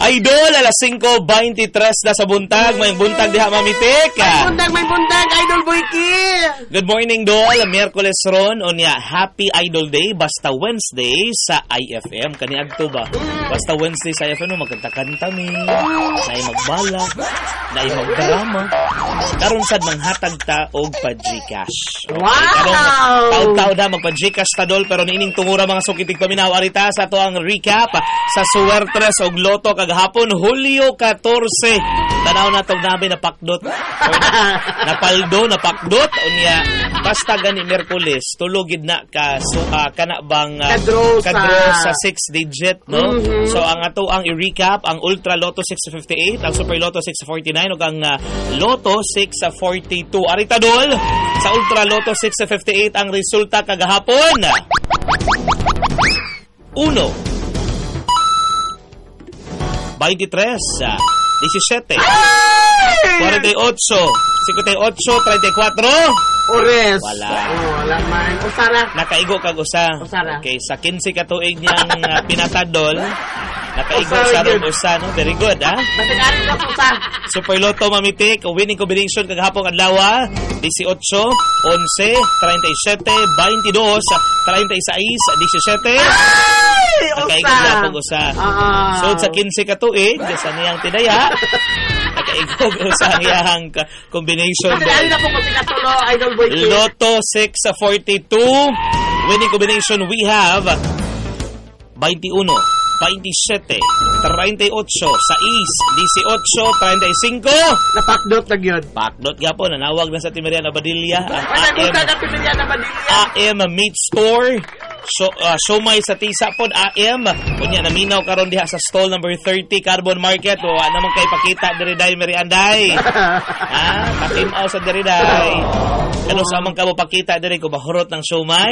Idol, alas 5:23 na sa buntag. May buntag diha, Mamitik. May buntag, Idol Boyki. Good morning, Dol. Miyerkules ron. Unya, Happy Idol Day. Basta Wednesday sa IFM. Kaniagto ba? Basta Wednesday sa IFM, magkanta-kanta mi. Naay magbala. Naay magdrama. Karon sad manghatag ta og pa-Gcash. Okay, Wow! Taw-taw na magpa-Gcash ta, Dol. Pero niining tungura mga sukitig paminaw. Arita sa to ang recap sa Suertres og Loto kagahapon, Hulyo 14. Tanaw na tong nabi na pakdot. Napaldo, napakdot. Unya, basta gani Miyerkules, tulogid na ka. So, kana bang kadro sa 6 digit, no? Mm-hmm. So, ang ato ang i-recap, ang Ultra Lotto 658, ang Super Lotto 649, ug ang Lotto 642. Arita, Dol, sa Ultra Lotto 658, ang resulta kagahapon. 1, 23, 17, 48, 58, 34. Ores. Wala. Wala man. Usara. Nakaigo kag usa. Usara. Okay, sa 15 ka tuig niyang pinatadol, nakaigo Usara sa yun. ron usa, no? Very good, ha? Basta galing ka usa. Super Lotto, Mamitik, winning combination kagahapon adlaw, 18, 11, 37, 22, 36, 17. Nakaigo gapon usa. So sa 15 ka tuig, sa niyang tidaya, nakaigo usa ang iyang combination. Basta galing na po kasi katulo, Idol Boyki. Lotto 642. Winning combination we have 21, 27, 38, 6, 18, 35. Napakdot na yun. Pakdot gapon, nanawag na sa Timerian Abadilla ang Panagutan na pinilya na Badilla. AM Meat Store. So, Siomay sa Tisa pod AM. Kunya naminaw karon diha sa stall number 30 Carbon Market. O naman kay pakita diri day merianday. Patimaw sa diri day. Ano sa man ka mo pakita diri ko bahurot ng siomay.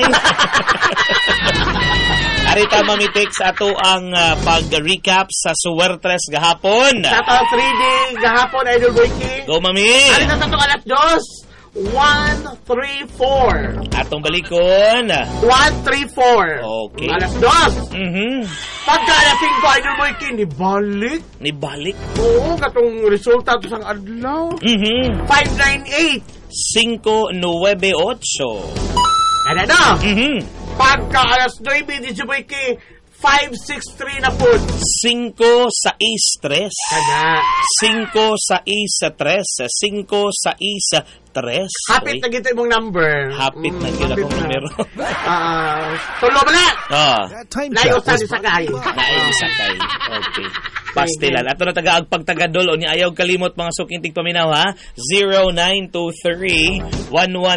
Arita, Mamitik, sa ato ang pag-recap sa Suertres gahapon. Sa to 3D gahapon, Idol Boyki. Go, Mami! Ari na sa to alas 2. 1, 3, 4. Atong balikon. 1, 3, 4. Okay. Alas 2. Pagka alas 5, Idol Boyki, nibalik. Nibalik. Oo, katong resulta to sang adlaw. 598. 598. Ano na? Pagka alas 9, Idol Boyki, 563 na po. 5 sa is-3. Kada. 5 sa is-3. 5 sa is-3. Hapit na gito imong number. Hapit na gito akong numero. Tulo ba na? Time Naiusan sa sakay. Sakay. Okay. Pastilan. Ato na taga-agpagtagadol o ni ayaw kalimot mga sukintig paminaw, ha? 0923-112-8701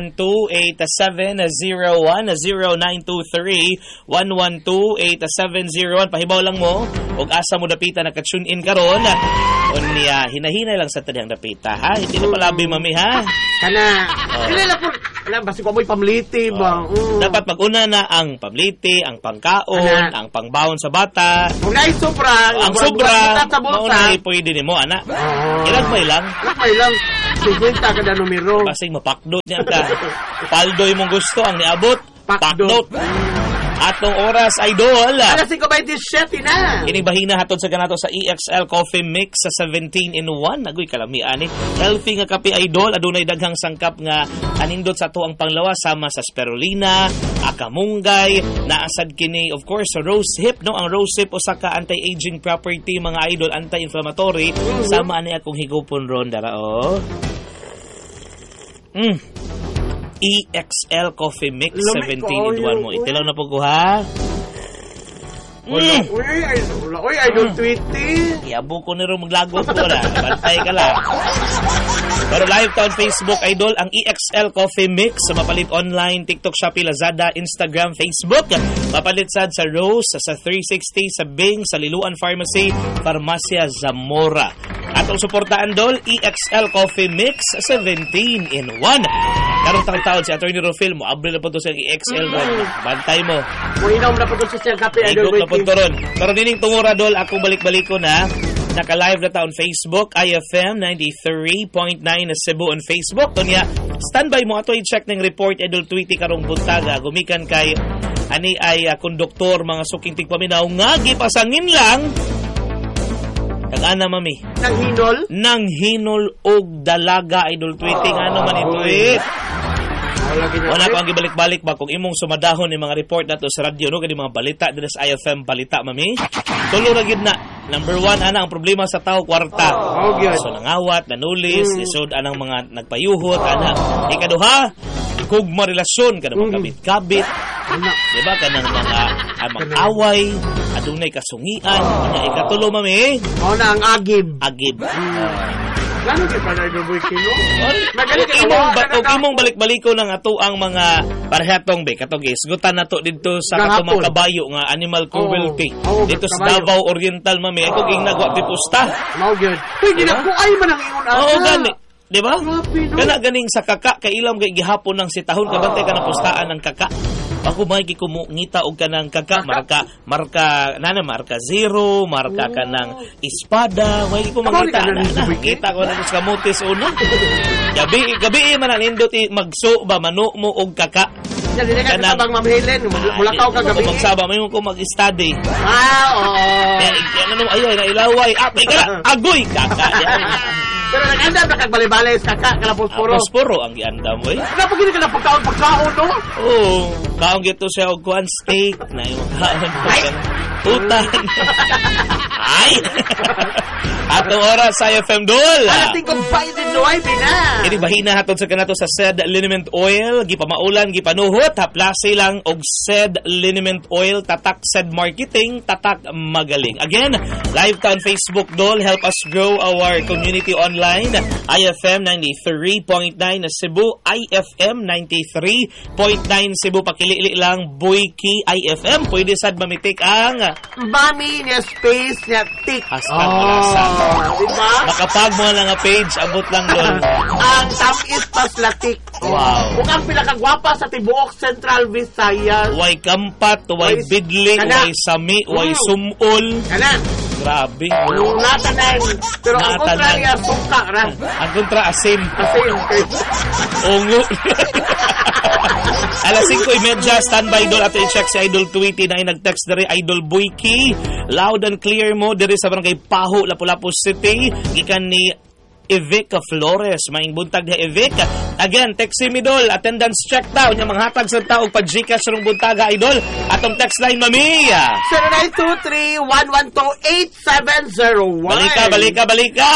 0923-112-8701. Pahibaw lang mo og asa mo dapita naka-tune in karon. O niya hinahinay lang sa tadiyang dapita, ha? Hindi na palabi, Mami, ha? Kana. Dili na po. Alam, basi ko mo'y pamliti ba? Dapat mag-una na ang pamliti, ang pangkaon, ang pangbawon sa bata. Kung na'y sobra, ang sobra, sa bulsa. mauna pwede ni mo, ana. Ilagmay lang. Ilagmay lang. 50 kada numero. Kasing mapakdot niya ka. Paldoy mong gusto, ang niabot, pakdot. Atong oras, Idol. Alas 5:27 na. Inibahina hatod sa kanato sa EXL Coffee Mix sa 17-in-1. Agoy kalami ani. Healthy nga kape, Idol. Adunay daghang sangkap nga anindot sa to ang panglawas sama sa spirulina, akamunggay, naasad kini of course sa rose hip, no? Ang rose hip usa ka anti-aging property, mga Idol, anti-inflammatory. Sama ani akong higupon ron dara, oh. EXL Coffee Mix 17-in-1 mo. Itilaw na po ko, ha? Uy, Idol Tweety. Iabo ko nero maglago ko na. Bantay ka lang. Pero live ta on Facebook, Idol, ang EXL Coffee Mix. Mapalit online, TikTok, Shopee, Lazada, Instagram, Facebook. Mapalit sad sa Rose, sa 360, sa Bing, sa Liluan Pharmacy, Farmacia Zamora. Atong suportaan, Dol, EXL Coffee Mix 17-in-1. Karong taon si Atty. Rufil mo, abril na po ito sa EXL ron. Bantay mo. Muinaw na po ito sa siyang kape, Idol Igop na po Tweety. ito ron. Pero dining tungura, Dol, akong balik-balik ko na. Naka-live na ta on Facebook, IFM 93.9 na Cebu on Facebook. Tonya, standby mo ato i-check ng report, Idol Tweety karong buntaga. Gumikan kay ani ay konduktor, mga suking tigpaminaw nga gipasangin lang Kag ana mami. Nang hinol? Nang hinol og dalaga idol tweeting ano man ito it. Wala ko ang gibalik-balik ba kung imong sumadahon ni mga report nato sa radyo no kani mga balita dinhi sa IFM balita mami. Tulo ra gid na. Number 1 ana ang problema sa tao kwarta. So nangawat, nanulis, isod anang mga nagpayuhot ana. Ikaduha, kugma relasyon kanang mga kabit-kabit. Diba kanang mga away, adunay kasungian, nya ikatulo mami. Mao na ang agib. Agib. Lalo kay pa na Idol Boy Kino. Imong balik-baliko ng ato ang mga parehitong be katong isgutan nato didto sa katong mga kabayo nga animal cruelty. Dito sa Davao Oriental mami ako ging nagwa pipusta. Mao gyud. Pwede na ko ay man ang ingon asa. Oo gani. Di ba? Kana ganing sa kaka kay ilam kay gihapon ng sitahon kabantay ka ng pustaan ng kaka. Ako may gikumungita og kanang kaka marka 0, marka kanang espada, may gikumungita na. Kita ko na sa kamutis uno. Gabi man ang indot magso ba mano mo og kaka. Dili ka tabang mamhelen, mulakaw ka gabi. Magsaba may ko mag-study. Oo. Ano ayoy na ilaway, apay ka agoy kaka. Pero nag-anda ba kag balay-balay sa kaka kala posporo? Posporo ang giandam oy. Napagili ka na pagkaon no? Oo, kaong gito siya og kuan steak na yung kaon. Utan. Ay. Atong oras sa FM Dol. Ating kong Biden no ay bina. Ini bahina hatod sa kanato sa SED liniment oil, gipamaulan, gipanuhot, haplasi lang og SED liniment oil, tatak SED marketing, tatak magaling. Again, live ta on Facebook Dol, help us grow our community online. IFM 93.9 Cebu, IFM 93.9 Cebu, pakilili lang Boyki IFM. Pwede sad mamitik ang Mami niya space niya tik. Hashtag diba? Makapag mo lang nga page, abot lang doon. Ang tamis pas latik. Wow. Kung ang pinakagwapa sa tibuok Central Visayas. Way kampat, way bidling, way sami, way sumol. Kana. Grabe. Natanan. Pero ang kontra niya, suka ra. Ang kontra, asim. Asim. Ungo. Alas 5:30, standby Idol at i-check si Idol Tweety na nag-text diri Idol Boyki. Loud and clear mo diri sa barangay Paho, Lapu-Lapu City. Gikan ni Evika Flores, maing buntag na Evika. Again, text si Midol, attendance check daw, niya manghatag sa tao pa Gcash rong buntaga Idol. Atong text line mamiya. 0923-112-8701. Balika.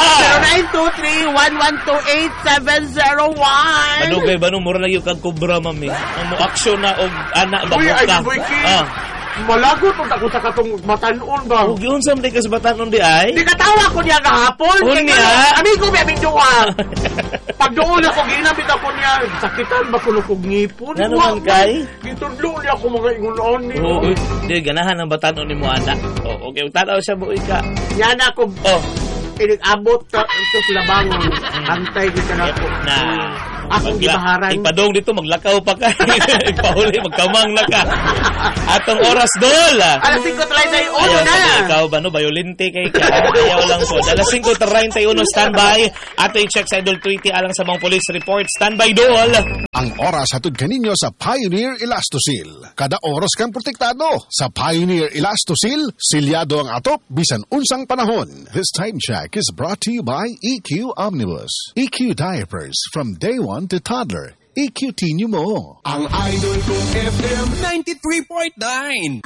0923-112-8701. Madugay ba nung mura lang yung kagkubra mami? Ang mo aksyon na og anak ba ka? Malagot o ako sa katong batanon ba? Huwag yun sa mga kasbatanon di ay? Di katawa ko niya kahapon. Unya? Amigo, may duwa. Pag doon ako, ginamit ako niya. Sakitan ba ko kong ngipon? Ano man kay? Gitudlo niya ako mga ingunon niyo. Oo, di ganahan ang batanon ni mo anak. O, okay, tanaw siya mo ika. Yan ako. Abot ka ito sa labangon. Antay kita na ako. Akong gibaharan. Ipadong dito, maglakaw pa ka. Ipahuli, magkamang na ka. Atong oras Dol. Alas 5:31 na. Ikaw ba no, violente kay ka. Ayaw lang po. Alas 5:31 standby. Ato i-check sa Idol Tweety alang sa mga police report. Standby Dol. Ang oras hatod kaninyo sa Pioneer Elastosil. Kada oras kang protektado. Sa Pioneer Elastosil, silyado ang atop bisan unsang panahon. This time check is brought to you by EQ Omnibus. EQ Diapers from day 1 to toddler. EQT nyo mo. Ang idol kong FM 93.9.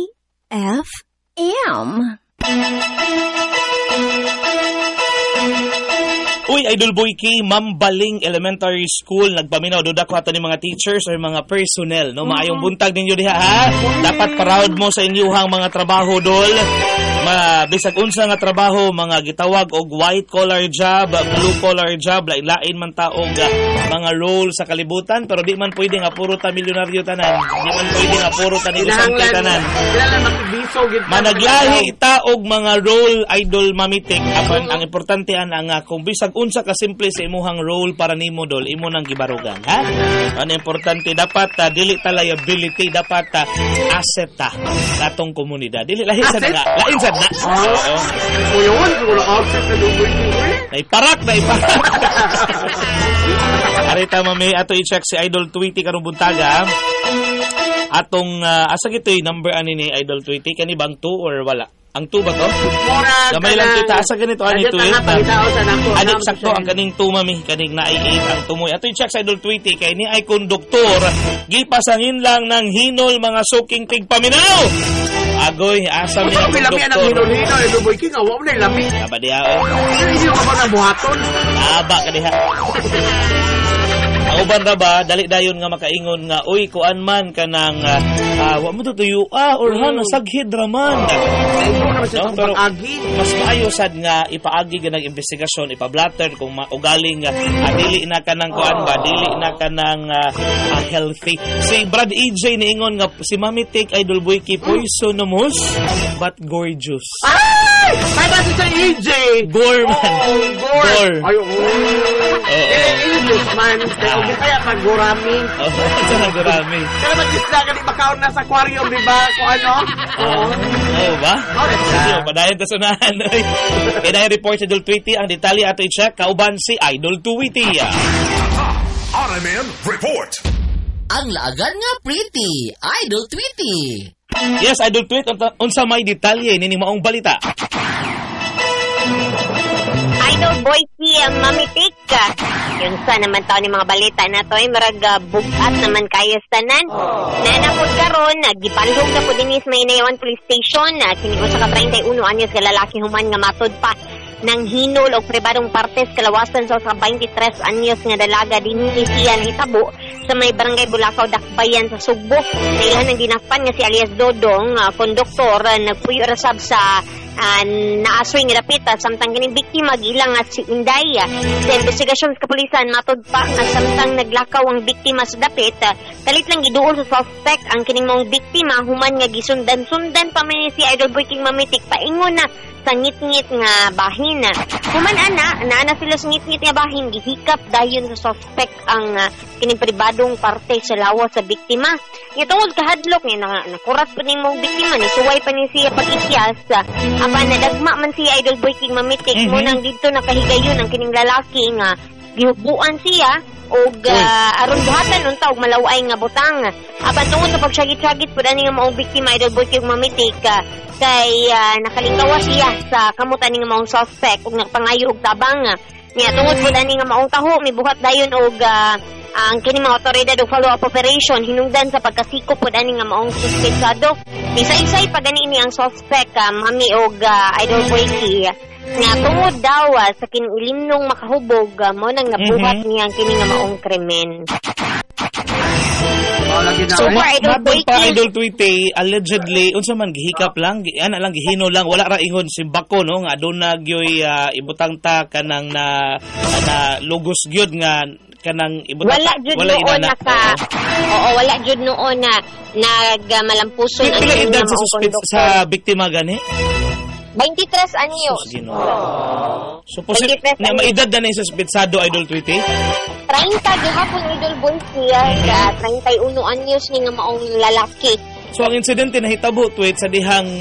IFM. Uy, Idol Boyki, Mambaling Elementary School, nagpaminaw, duda ko ato ni mga teachers or mga personnel, no? Maayong buntag ninyo diha, ha? Dapat proud mo sa inyuhang mga trabaho, Dol. Bisag unsa nga trabaho, mga gitawag og white collar job, blue collar job, lain-lain man taog mga role sa kalibutan, pero di man pwede nga puro ta milyonaryo tanan. Di man pwede nga puro ta negosante tanan. Managlahi ta og mga role, Idol Mamitik. Apan ang importante nga kung bisag unsa ka simple sa imuhang role para nimo, Dol, imo nang gibarugan, ha? Ang importante dapat dili ta liability, dapat asset ta katong komunidad. Dili lain sa na. Na. Oo. Kuyon, siguro outfit na dugoy ko Naiparak. Arita mami, ato i-check si Idol Tweety karong buntaga. Atong asa gitoy number ani ni Idol Tweety, kani bang 2 or wala? Ang tuba to? Gamay lang ito. Asa ganito ani tweet. Adik sakto ang kaning tumami. Kaning naiit ang tumoy. Ato i-check sa Idol Tweety. Kay ni ay konduktor. Gipasangin lang ng hinol mga suking tigpaminaw. Agoy, asa mi ang konduktor. Lami ang hinol-hinol. Idol Boy King. Awa mo na yung lami. Aba diha. Hindi ko pa na buhaton. Aba ka diha. Ang uban ra ba, dali dayon nga makaingon nga, uy, kuan man ka ng, wa mo tutuyo, or nasaghid ra man. No? Pero mas maayo sad nga ipaagi ka ng investigasyon, ipablatter kung ugaling dili na ka ng kuan ba, dili na ka ng healthy. Si Brad EJ niingon nga, si Mami Tik Idol Boy Ki poisonous but gorgeous. Ay! Ay ba si EJ? Gore man. Gore. Ay, English man. Kaya mag-gurami. Oo, mag-gurami. Kaya mag-isla ka, di makaon na sa aquarium, di ba? Kung ano? Oo ba? Oo, padayon ta sunahan. Kaya report sa Idol Tweety, ang detalye ato i-check, kauban si Idol Tweety. RMN Report. Ang laagan nga pretty, Idol Tweety. Yes, Idol Tweet, unsa may detalye nini maong balita. Idol Boy Ki, Mami Tik. Yun sa naman tao ni mga balita na to ay marag bugat naman kayo tanan. Nanapod karon, gipanlog na po dinis may inayawan police station. Kinigo sa 31 anyos ka lalaki human nga matod pa ng hinol o pribadong partes kalawasan sa 23 anyos nga dalaga dinhi siya hitabo sa may barangay Bulacau, Dakbayan sa Sugbo. Nailan ang dinakpan nga si alias Dodong, konduktor, nagpuyo rasab sa naasoy nga dapit samtang kining biktima gilang at si Inday. Sa investigasyon sa kapulisan matod pa nga samtang naglakaw ang biktima sa dapit, kalit lang giduol sa suspect ang kining mong biktima human nga gisundan-sundan pa man si Idol Boy King Mami Tik paingon na sa ngit-ngit nga bahin. Human ana sila sa ngit-ngit nga bahin gihikap dayon sa suspect ang kining pribadong parte sa lawas sa biktima. Nga tungod kahadlok nga nakurat pa ning mong biktima ni suway pa ni siya pag-ikyas. Apan nadagma man si Idol Boy King Mami Tik mo nang dito nakahigayon ang kining lalaki nga gihubuan siya og aron buhatan unta og malaway nga butang. Apan tungod sa pagsagit-sagit pud ani nga maong biktima Idol Boy King Mami Tik kay nakalingkawas siya sa kamutan ni nga maong suspect ug nagpangayo og tabang. Nya tungod pud ani nga maong taho mibuhat dayon og ang kini mga otoridad o follow-up operation hinungdan sa pagkasikop po dani nga maong suspetsado. Isa-isay pa gani ini ang suspect, Mami og Idol Boy Ki. Nga tungod daw sa kinilimnong makahubog mo nang nabuhat niya ang kini nga maong krimen. So, matod pa Idol Tweety, allegedly, unsa man gihikap lang, ana lang gihino lang, wala ra ingon simbako no nga aduna nagyoy ibutang ta kanang na lugos gyud nga kanang ibutang wala noon wala jud noon na nagmalampuson ang edad sa biktima gani 23 anyos. So na maedad na ni suspetsado Idol Tweety 30 gihapon Idol Boy siya 31 anyos ni nga maong lalaki. So ang insidente nahitabo Tweet sa dihang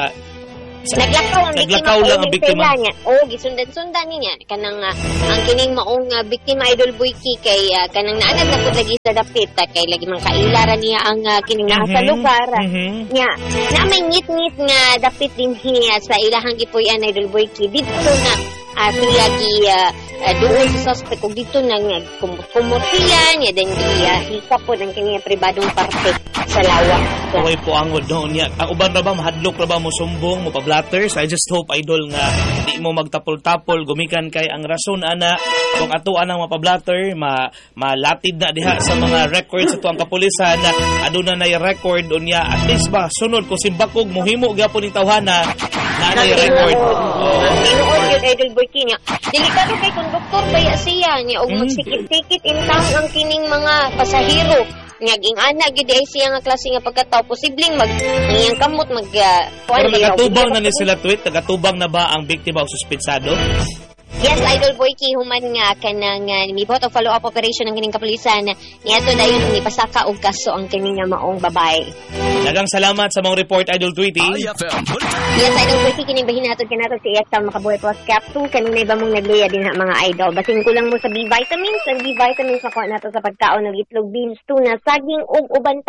naglakaw lang ang biktima niya. Gisundan-sundan niya kanang ang kining maong biktima Idol Boy Ki kay kanang naanad na pud lagi sa dapit kay lagi man kailara niya ang kining nasa lugar. Nya na may ngit-ngit nga dapit din niya sa ilahang gipuy-an Idol Boy Ki dito na sila doon sa suspect kung dito na nga kumutiyan niya din hikap po ng kanyang pribadong parte sa lawa. Huwag po ang noon niya. Ang uban na ba, mahadlok na ba mo sumbong, mo pa-blatters? I just hope, Idol, nga di mo magtapol-tapol, gumikan kay ang rason, ana, kung atuan ang mapablatter, malatid na diha sa mga records ito ang kapulisan, aduna na yung record, unya, at least ba, sunod, kung simbakog, muhimo, gapon yung tawhana, na yung record. Inuod yun, Idol Boy Ki niya. Delikado kay konduktor, baya siya niya, o magsikit-sikit, intang ang kining mga pasahero. Ngaging anak gyud ay siya nga klase nga pagkatao posibleng iyang kamot pero nagatubang na ni sila Tweet, nagatubang na ba ang biktima o suspetsado? Yes, Idol Boy Ki human nga kanang mibot og follow-up operation ng kining kapulisan niadto dayon ni pasaka og kaso ang kining nga maong babae. Daghang salamat sa mong report Idol Tweety. Yes, Idol Boy Ki kining bahinatod kanato si EXL Makabuhay Plus Capsule kanunay ba mong nagluya din ha mga idol. Basing kulang mo sa B vitamins, ang B vitamins makuha nato sa pagkaon ng itlog, beans, tuna, saging ug uban pa.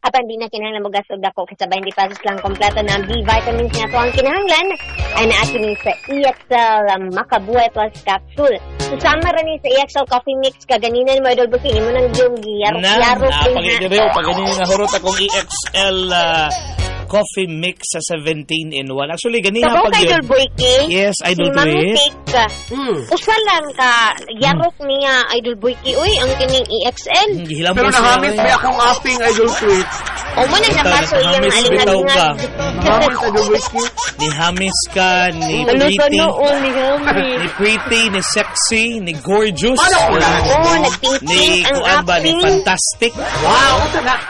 Apan di na kinahanglan mo gasog dako kasi 20 pesos lang kompleto na ang B vitamins nga to ang kinahanglan ay naakini sa EXL Makabuhay Plus Capsule. Susama rin ni sa EXL Coffee Mix kaganinan mo idol bukin mo nang yung giyarok-yarok pag ganyan na hurot akong EXL Coffee Mix sa 17-in-1. Actually, ganina Sabaw pag kay Idol Boyki. Yes, Idol Tweet. Si Mamitik. Usa lang ka. Yarok niya, Idol Boyki. Uy, ang kining EXL. Pero nahamit may akong aping Idol Tweet. O mo na nakaso iyang alingalingan. Nahamit Idol Boyki. Ni Hamis ka, ni Ni Pretty. Hamis. Ni Pretty, ni Sexy, ni Gorgeous. Oo, nagpink-pink ang Ni aping. Fantastic. Wow, ito na.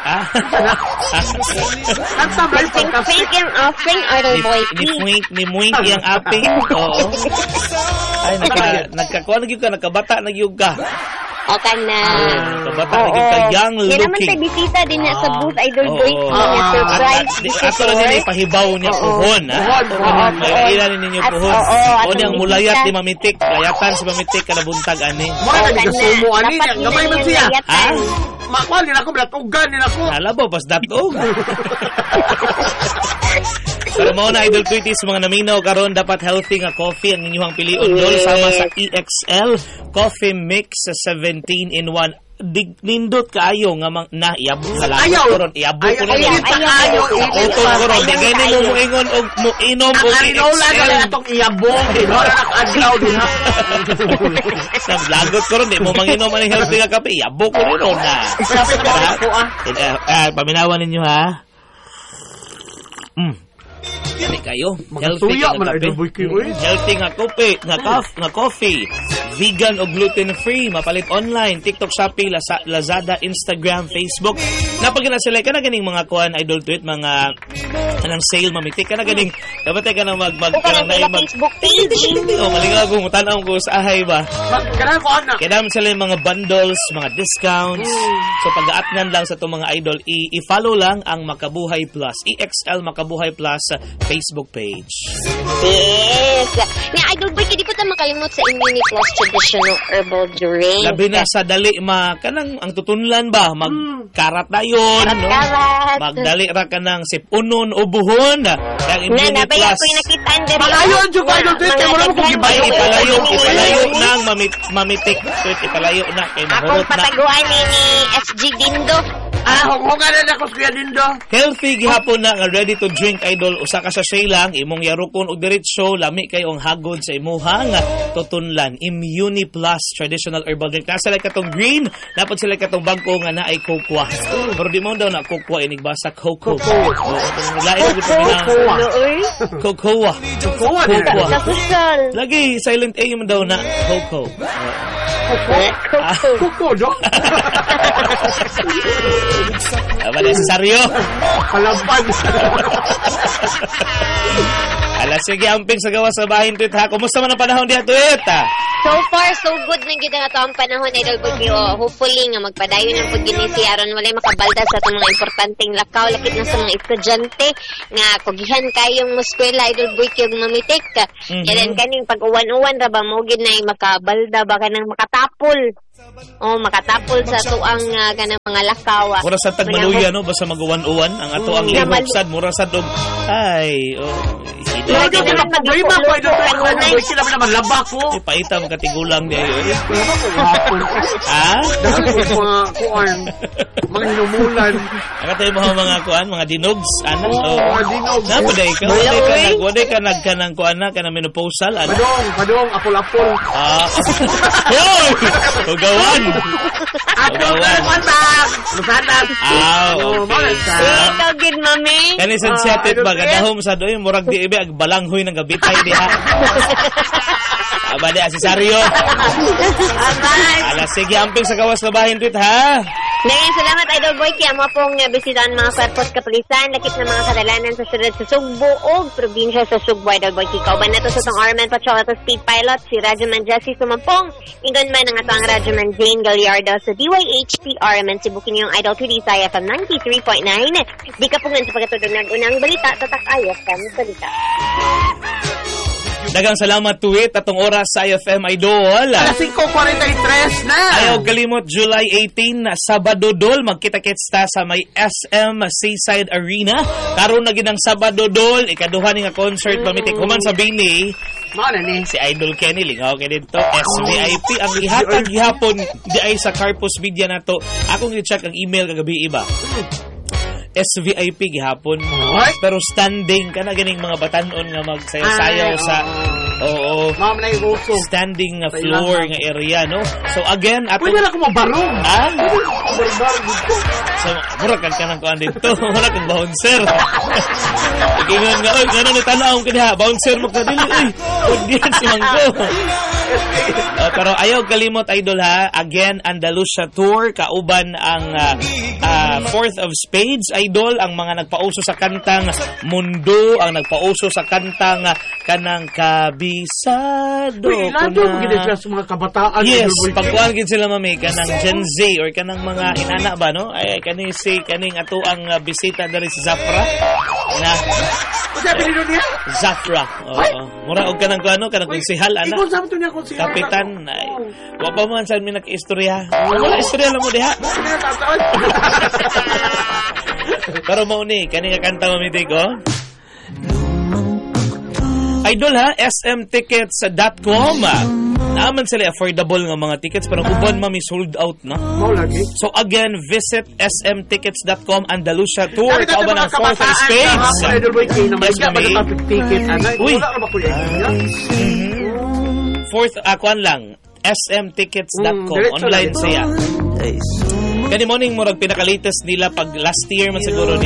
Nagtabay Pink ang offering, Idol Boyki. Ni Mwink yung aping. Oo. Ay, nagkakuha nagyug ka, nakabata nagyug ka. O ka na. Nakabata nagyug ka, young Yan naman looking. sa bisita din na sa booth, Idol Boyki. Oo. Na surprise Ato na nila ipahibaw niya puhon. Mailan ninyo puhon. O niyang mulayat ni Mamitik. Layatan si Mamitik kanabuntag ani. Mara nagkasumo ani. Gamay man siya. Ha? Makuha nila ko, blatugan nila ko. Alabo, pas datog. Pero mo na Idol Tweeties, mga naminaw karon dapat healthy nga coffee ang inyong piliun dol sama sa EXL Coffee Mix sa 17-in-1. Nindot kaayo nga na iabot sa lahat karon iabot ko na Ayaw. auto karon di gani mo moingon og moinom og Ang anola na itong iyabong. Wala nakadlaw din ha. sa lagot karon di mo manginom ang healthy nga kape iabot ko ron na. Paminawan ninyo ha. Dili kayo. Healthy Tuya nga man kape. Idol Boyki. Healthy nga kape, nga coffee. Vegan o gluten-free. Mapalit online. TikTok, Shopee, Lazada, Instagram, Facebook. Napag na sila. Kana ganing mga kuhan, Idol Tweet, mga anang sale, Mamitik. Kana ganing, dapat ka na Facebook page. O, malingaw kung tanaw ko sa ahay ba. Kailangan ko anak. Kaya naman sila yung mga bundles, mga discounts. So, pag-aatnan lang sa itong mga idol, i-follow lang ang Makabuhay Plus. EXL Makabuhay Plus Facebook page. Yes. Ni Idol Boyki, di ko tayo makalimot sa Immunity Plus Traditional Herbal Drink. Labi na sa dali, kanang ang tutunlan ba? Magkarat na yun. No? Karat. Magdali ra ka ng sipunon o buhon. Ang Immunity Napaya Plus. ko yung nakitaan din. Palayo ang Diyos Idol Tweet. Kaya wala mo kong Ay, gibayo. ipalayo na ang Mamitik. Ipalayo na. Kay Akong mahurot na. pataguan ni SG Dindo. Hongan na ako sa Dindo. Healthy gihapon na nga ready to drink idol usa ka sachet lang imong yarukon og diretso lami kay ang hagod sa imuha nga tutunlan Immuni Plus Traditional Herbal Drink. Nasa sila katong green, dapat sila katong bangko nga na ay kokwa. Pero di mo daw na kokwa inig basa cocoa. Lain gyud na cocoa. Kuha Sa social. Lagi silent A man daw na cocoa. Kuko, do? Aba nesesaryo. Palaban. Ala sige amping sa gawa sa bahin tweet ha. Kumusta man ang panahon diha tweet ha? So far, so good na gid nga to ang panahon Idol Boyki. Hopefully nga magpadayon ang pagginisi aron walay makabalda sa itong mga importanteng lakaw lakit na sa mga estudyante nga kugihan kayong muskwela Idol Boyki ug Mamitik. Yan kaning pag-uwan-uwan ra ba mo gid na makabalda ba kanang makatapol. Makatapol sa tuang kanang mga lakaw. Mura sa tagmaluya no basta mag-uwan-uwan ang ato ang iroksad mura sa dog. Ay, Lagi na magpagayma ko Idol Tweet. Sila naman laba ko. Paita mo katigulang di ayo. Ha? Mga kuan. Mga hinumulan. Akatay mo mga kuan, mga dinogs, ana. Mga dinog. Napaday ka, waday ka nagkanang kuan na kanang menopausal, ana. Padong, apol-apol. Hoy! Tugawan. Tugawan. Lusanan. Ikaw gid mami. Kani sensitive ba kadahom sa doy murag di ibe ag balanghoy ng gabitay diha. Abade asesaryo. Ala sige amping sa gawas na bahin tweet ha. Ngayon, salamat Idol Boyki. Amo pong bisitahan mga Fairport Kapulisan, lakip ng mga kadalanan sa syudad sa Sugbo o probinsya sa Sugbo, Idol Boyki. Kauban na to sa itong Arman Patrol at Speed Pilot, si Radyoman Jesse Sumampong. Ingon man ang atong Radyoman Jane Gallardo sa DYHP Arman. Sibukin yung Idol 2D sa FM 93.9. Di ka pungan sa pagkatudog ng unang balita, tatak ayos kan salita. Dagang salamat tuwit atong oras sa IFM Idol. Alas 5:43 na. Ayaw kalimot, July 18 na Sabado Dol, magkita-kits ta sa may SM Seaside Arena. Karon na ginang Sabado Dol, ikaduha ni nga concert pamitik human sa Bini. Mana ni? Si Idol Kenny lingaw kay dito SVIP ang ihatag gihapon di ay sa Carpus Media nato. Akong i-check ang email kagabi iba. SVIP gihapon. Pero standing ka na ganing mga batanon nga magsayaw-sayaw sa Ma'am na yung uso. standing nga floor nga area, no? So again, Pwede na ako mabarong. So, mura ka ng kuhan dito. Mura kang bouncer. Ikingan nga, oy, gano'n ni tanaw ka niya. Bouncer mo ka dili. Uy, huwag yan si Mangko. Pero ayaw kalimot, Idol, ha. Again, Andalusia Tour. Kauban ang Fourth of Spades, Idol. Ang mga nagpauso sa kantang Mundo. Ang nagpauso sa kantang kanang Kabisado. Uy, lado mo ginagawa sa mga kabataan. Yes, pagkuhan gid sila mami kanang Gen Z or kanang mga inana ba no? Ay kaning ato ang bisita diri sa Zafra. Na sabi nito niya? Zafra. Mura og kanang kuano kanang konsehal ana. Ikaw sabi to niya konsehal. Kapitan ay wa pa man sa mi nag-istorya. Wala istorya lang mo diha. Pero mao ni kani nga kanta mami ko. Idol ha, smtickets.com. Naaman sila affordable nga mga tickets pero uban mami sold out na. So again, visit smtickets.com Andalusia Tour. Kauban ang Fourth of Spades. Uy. Fourth, kuan lang. smtickets.com. Online siya. Kani morning murag pinaka-latest nila pag last year man siguro